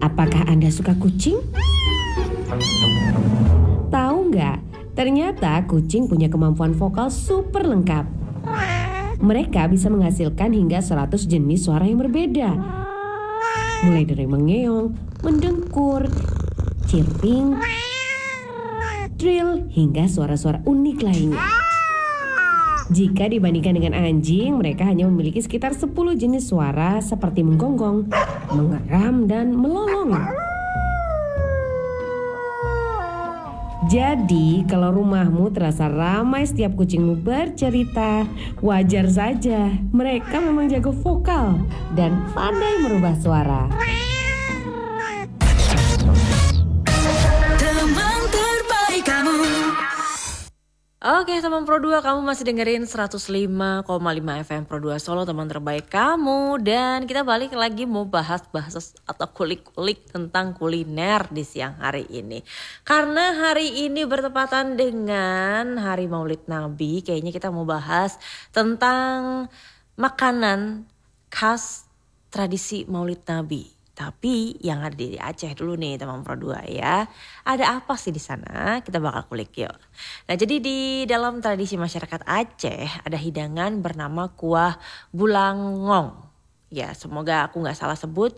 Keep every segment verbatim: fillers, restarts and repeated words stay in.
Apakah Anda suka kucing? Tahu nggak? Ternyata kucing punya kemampuan vokal super lengkap. Mereka bisa menghasilkan hingga seratus jenis suara yang berbeda. Mulai dari mengeong, mendengkur, chirping, trill, hingga suara-suara unik lainnya. Jika dibandingkan dengan anjing, mereka hanya memiliki sekitar sepuluh jenis suara seperti menggonggong, mengeram, dan melolong. Jadi, kalau rumahmu terasa ramai setiap kucingmu bercerita, wajar saja. Mereka memang jago vokal dan pandai merubah suara. Teman terbaik kamu. Oke teman Pro dua, kamu masih dengerin seratus lima koma lima F M Pro dua Solo, teman terbaik kamu. Dan kita balik lagi mau bahas-bahas atau kulik-kulik tentang kuliner di siang hari ini. Karena hari ini bertepatan dengan Hari Maulid Nabi, kayaknya kita mau bahas tentang makanan khas tradisi Maulid Nabi. Tapi yang ada di Aceh dulu nih teman Pro dua ya. Ada apa sih di sana? Kita bakal kulik yuk. Nah jadi di dalam tradisi masyarakat Aceh ada hidangan bernama kuah bulangong. Ya semoga aku gak salah sebut.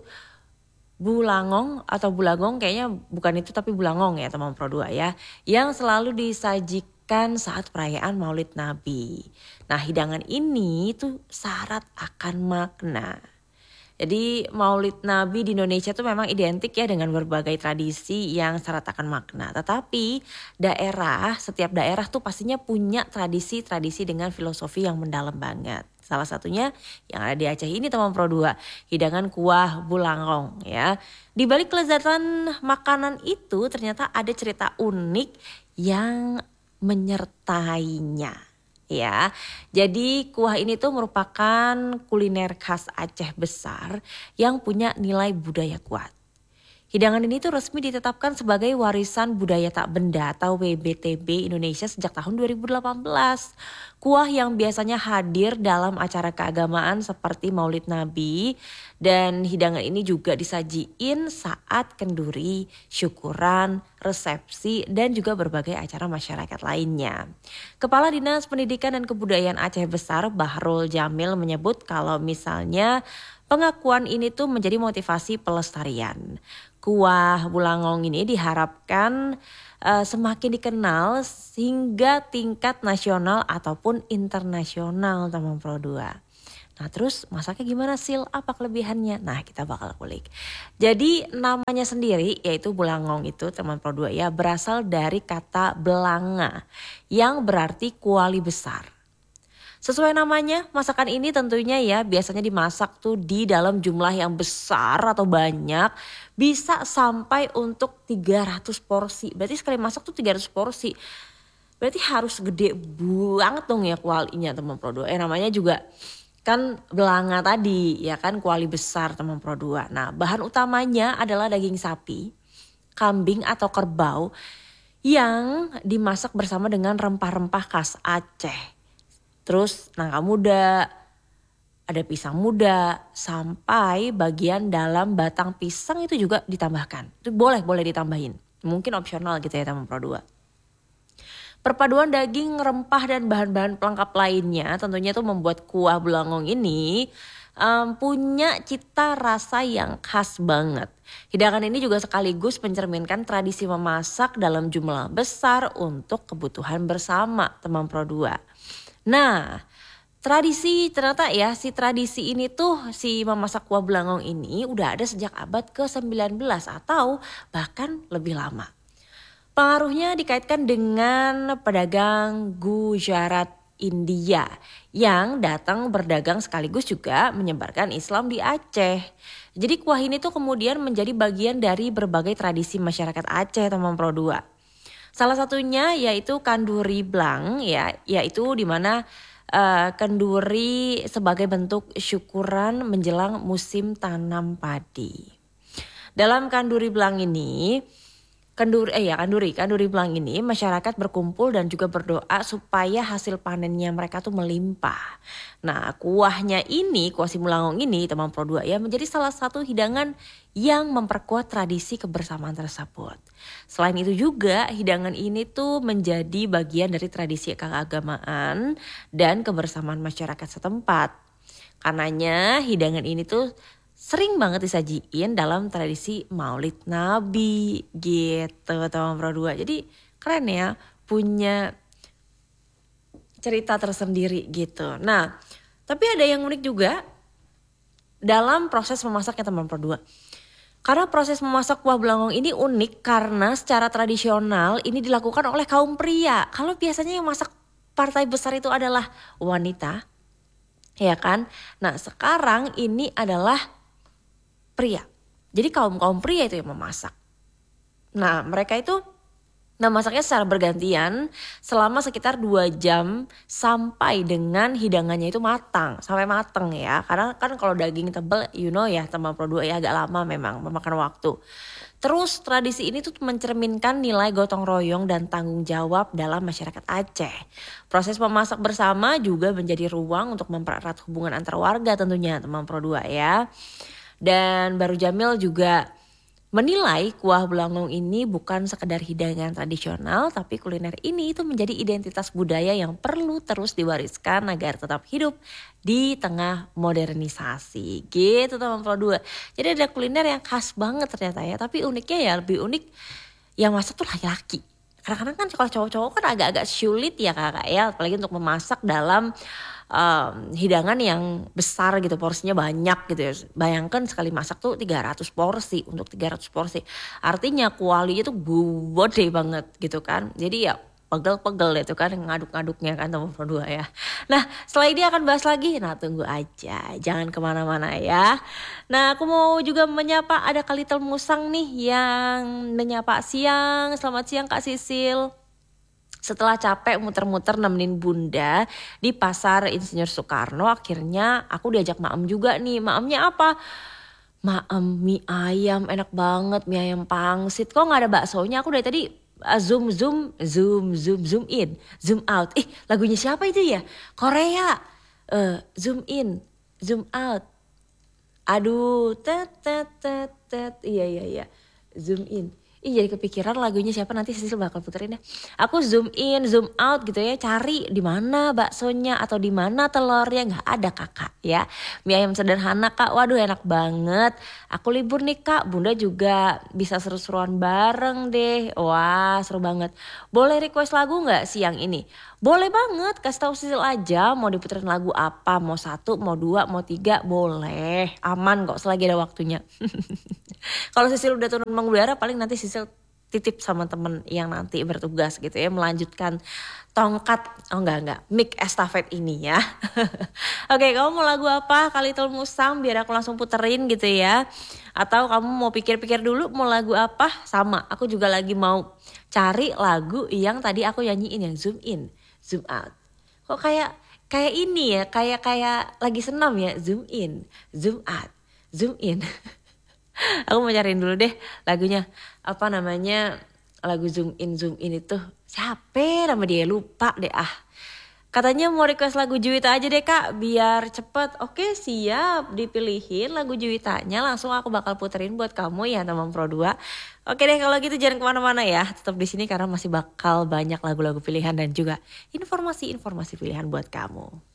Bulangong atau bulagong kayaknya bukan itu tapi bulangong ya teman Pro dua ya. Yang selalu disajikan saat perayaan Maulid Nabi. Nah hidangan ini tuh syarat akan makna. Jadi Maulid Nabi di Indonesia tuh memang identik ya dengan berbagai tradisi yang syarat akan makna. Tetapi daerah, setiap daerah tuh pastinya punya tradisi-tradisi dengan filosofi yang mendalam banget. Salah satunya yang ada di Aceh ini teman Pro dua, hidangan kuah bulangong ya. Di balik kelezatan makanan itu ternyata ada cerita unik yang menyertainya. Ya, jadi kuah ini tuh merupakan kuliner khas Aceh besar yang punya nilai budaya kuat. Hidangan ini tuh resmi ditetapkan sebagai warisan budaya tak benda atau W B T B Indonesia sejak tahun dua ribu delapan belas. Kuah yang biasanya hadir dalam acara keagamaan seperti Maulid Nabi, dan hidangan ini juga disajiin saat kenduri, syukuran, resepsi, dan juga berbagai acara masyarakat lainnya. Kepala Dinas Pendidikan dan Kebudayaan Aceh Besar Bahrul Jamil menyebut kalau misalnya pengakuan ini tuh menjadi motivasi pelestarian. Kuah bulangong ini diharapkan uh, semakin dikenal hingga tingkat nasional ataupun internasional teman Pro dua. Nah terus masaknya gimana Sil? Apa kelebihannya? Nah kita bakal kulik. Jadi namanya sendiri yaitu bulangong itu teman Pro dua ya berasal dari kata belanga yang berarti kuali besar. Sesuai namanya, masakan ini tentunya ya biasanya dimasak tuh di dalam jumlah yang besar atau banyak. Bisa sampai untuk tiga ratus porsi. Berarti sekali masak tuh tiga ratus porsi. Berarti harus gede banget dong ya kualinya teman Pro dua. Eh namanya juga kan belanga tadi ya kan kuali besar teman Pro dua. Nah bahan utamanya adalah daging sapi, kambing atau kerbau yang dimasak bersama dengan rempah-rempah khas Aceh. Terus nangka muda, ada pisang muda, sampai bagian dalam batang pisang itu juga ditambahkan. Itu boleh, boleh ditambahin. Mungkin opsional gitu ya teman Pro dua. Perpaduan daging, rempah dan bahan-bahan pelengkap lainnya tentunya tuh membuat kuah bulangong ini um, punya cita rasa yang khas banget. Hidangan ini juga sekaligus mencerminkan tradisi memasak dalam jumlah besar untuk kebutuhan bersama teman Pro dua. Nah tradisi ternyata ya si tradisi ini tuh si memasak kuah bulangong ini udah ada sejak abad ke sembilan belas atau bahkan lebih lama. Pengaruhnya dikaitkan dengan pedagang Gujarat India yang datang berdagang sekaligus juga menyebarkan Islam di Aceh. Jadi kuah ini tuh kemudian menjadi bagian dari berbagai tradisi masyarakat Aceh teman Pro dua. Salah satunya yaitu kanduri blang ya, yaitu di mana uh, kenduri sebagai bentuk syukuran menjelang musim tanam padi. Dalam kanduri blang ini Kenduri, eh ya Kanduri, Kanduri bilang ini masyarakat berkumpul dan juga berdoa supaya hasil panennya mereka tuh melimpah. Nah kuahnya ini, kuah Simulangong ini teman Pro dua ya menjadi salah satu hidangan yang memperkuat tradisi kebersamaan tersebut. Selain itu juga hidangan ini tuh menjadi bagian dari tradisi keagamaan dan kebersamaan masyarakat setempat. Karenanya hidangan ini tuh sering banget disajiin dalam tradisi Maulid Nabi gitu teman Pro dua. Jadi keren ya, punya cerita tersendiri gitu. Nah tapi ada yang unik juga dalam proses memasaknya teman Pro dua. Karena proses memasak kuah belangong ini unik karena secara tradisional ini dilakukan oleh kaum pria. Kalau biasanya yang masak partai besar itu adalah wanita, ya kan? Nah sekarang ini adalah pria. Jadi kaum-kaum pria itu yang memasak. Nah mereka itu memasaknya secara bergantian selama sekitar dua jam sampai dengan hidangannya itu matang. Sampai matang ya. Karena kan kalau daging tebal you know ya teman Pro dua ya agak lama memang memakan waktu. Terus tradisi ini tuh mencerminkan nilai gotong royong dan tanggung jawab dalam masyarakat Aceh. Proses memasak bersama juga menjadi ruang untuk mempererat hubungan antar warga tentunya teman Pro dua ya. Dan Baru Jamil juga menilai kuah belangong ini bukan sekedar hidangan tradisional, tapi kuliner ini itu menjadi identitas budaya yang perlu terus diwariskan agar tetap hidup di tengah modernisasi. Gitu teman Pro dua. Jadi ada kuliner yang khas banget ternyata ya, tapi uniknya ya lebih unik yang masak tuh laki-laki. Kadang-kadang kan kalau cowok-cowok kan agak-agak sulit ya kakak ya, apalagi untuk memasak dalam Um, hidangan yang besar gitu, porsinya banyak gitu ya. Bayangkan sekali masak tuh tiga ratus porsi, untuk tiga ratus porsi. Artinya kualinya tuh gede banget gitu kan. Jadi ya pegel-pegel itu kan ngaduk-ngaduknya kan teman Pro dua ya. Nah setelah ini akan bahas lagi, nah tunggu aja, jangan kemana-mana ya. Nah aku mau juga menyapa ada Kalitel Musang nih yang menyapa siang. Selamat siang Kak Sisil. Setelah capek muter-muter nemenin bunda di pasar Insinyur Soekarno, akhirnya aku diajak maem juga nih. Maemnya apa? Maem mie ayam, enak banget mie ayam pangsit. Kok gak ada baksonya? Aku dari tadi uh, zoom zoom zoom zoom zoom in, zoom out. Eh lagunya siapa itu ya? Korea. Uh, zoom in, zoom out. Aduh, tet tet tet tet. Iya iya iya. Zoom in. Ih jadi kepikiran lagunya siapa, nanti Sisil bakal puterin ya. Aku zoom in, zoom out gitu ya, cari di mana baksonya atau di mana telurnya, nggak ada kakak ya. Mie ayam sederhana kak, waduh enak banget. Aku libur nih kak, bunda juga bisa seru-seruan bareng deh. Wah seru banget. Boleh request lagu nggak siang ini? Boleh banget, kasih tahu Sisil aja mau diputerin lagu apa, mau satu, mau dua, mau tiga, boleh. Aman kok selagi ada waktunya. Kalau Sisil udah turun mengudara paling nanti Sisil titip sama temen yang nanti bertugas gitu ya, melanjutkan tongkat, oh enggak enggak, mic estafet ini ya. Oke, kamu mau lagu apa? Kalitel Musang biar aku langsung puterin gitu ya. Atau kamu mau pikir-pikir dulu mau lagu apa? Sama, aku juga lagi mau cari lagu yang tadi aku nyanyiin yang zoom in, zoom out. Kok kayak kayak ini ya, kayak kayak lagi senam ya, zoom in, zoom out, zoom in. Aku mau cariin dulu deh lagunya, apa namanya, lagu zoom in zoom in itu siapa nama dia, lupa deh ah. Katanya mau request lagu Juwita aja deh kak biar cepet. Oke siap, dipilihin lagu Juwitanya, langsung aku bakal puterin buat kamu ya teman Pro dua. Oke deh kalau gitu jangan kemana-mana ya, tetap di sini karena masih bakal banyak lagu-lagu pilihan dan juga informasi-informasi pilihan buat kamu.